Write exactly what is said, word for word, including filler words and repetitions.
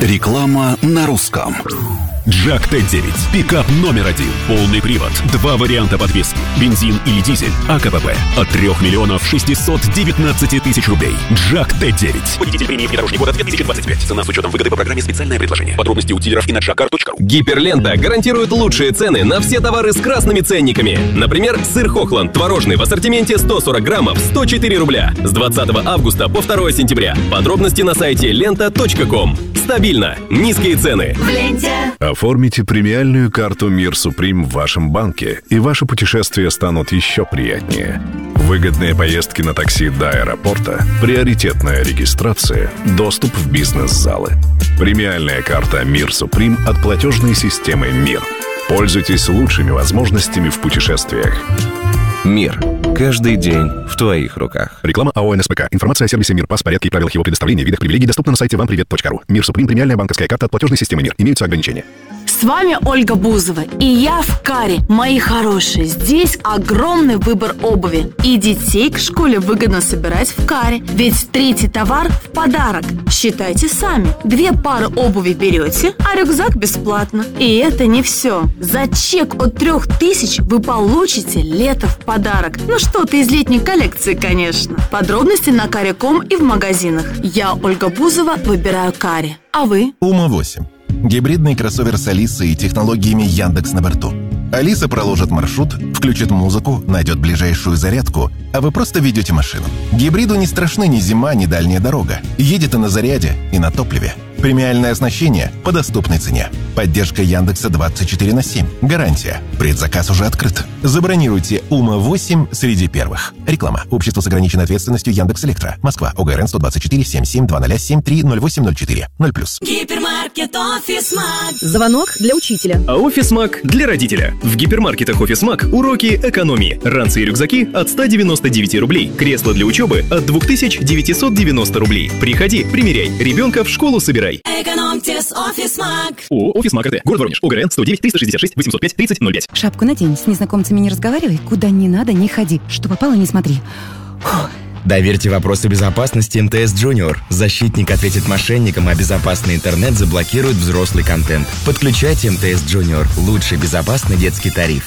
Реклама на русском. Джак Т девять. Пикап номер один. Полный привод. Два варианта подвески. Бензин или дизель. АКПП. От трех миллионов шестисот девятнадцати тысяч рублей. Джак Т девять. Победитель премии внедорожник года две тысячи двадцать пять. Цена с учетом выгоды по программе «Специальное предложение». Подробности у дилеров и на джаккар точка ру. Гиперлента гарантирует лучшие цены на все товары с красными ценниками. Например, сыр Хохланд творожный в ассортименте сто сорок граммов, сто четыре рубля. С двадцатого августа по второе сентября. Подробности на сайте лента точка ком. Стабильно. Низкие цены. В ленте. Оформите премиальную карту «Мир Суприм» в вашем банке, и ваши путешествия станут еще приятнее. Выгодные поездки на такси до аэропорта, приоритетная регистрация, доступ в бизнес-залы. Премиальная карта «Мир Суприм» от платежной системы «Мир». Пользуйтесь лучшими возможностями в путешествиях. Мир. Каждый день в твоих руках. Реклама АО НСПК. Информация о сервисе «Мир», пас, порядке и правилах его предоставления, видах привилегий доступна на сайте вам привет точка ру. «Мир Суприм» — премиальная банковская карта от платежной системы «Мир». Имеются ограничения. С вами Ольга Бузова, и я в Каре. Мои хорошие, здесь огромный выбор обуви. И детей к школе выгодно собирать в Каре, ведь третий товар в подарок. Считайте сами. Две пары обуви берете, а рюкзак бесплатно. И это не все. За чек от трех тысяч вы получите лето в подарок. Ну что-то из летней коллекции, конечно. Подробности на каре точка ком и в магазинах. Я, Ольга Бузова, выбираю Каре. А вы? Ума восемь. Гибридный кроссовер с Алисой и технологиями Яндекс на борту. Алиса проложит маршрут, включит музыку, найдет ближайшую зарядку, а вы просто ведете машину. Гибриду не страшны ни зима, ни дальняя дорога. Едет и на заряде, и на топливе. Премиальное оснащение по доступной цене. Поддержка Яндекса двадцать четыре на семь. Гарантия. Предзаказ уже открыт. Забронируйте Ума восемь среди первых. Реклама. Общество с ограниченной ответственностью Яндекс.Электро. Москва. ОГРН сто двадцать четыре семь семь два ноль семь три ноль восемь ноль четыре ноль плюс. Гипермаркет Офисмаг. Звонок для учителя. А Офисмаг для родителя. В гипермаркетах Офисмаг уроки экономии. Ранцы и рюкзаки от ста девяноста девяти рублей. Кресло для учебы от двух тысяч девятисот девяноста рублей. Приходи, примеряй. Ребенка в школу собирай. Экономьте с Офисмаг. О, Офисмаг РТ. Город Воронеж. ОГРН сто девять триста шестьдесят шесть восемьсот пять тридцать ноль пять. Шапку надень, с незнакомцами не разговаривай, куда не надо не ходи. Что попало, не смотри. Фух. Доверьте вопросы безопасности эм тэ эс Junior. Защитник ответит мошенникам, а безопасный интернет заблокирует взрослый контент. Подключайте эм тэ эс Junior. Лучший безопасный детский тариф.